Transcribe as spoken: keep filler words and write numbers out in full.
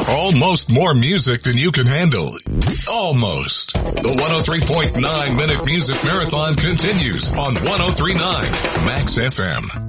Almost more music than you can handle. Almost. The one oh three point nine Minute Music Marathon continues on one oh three point nine Max F M.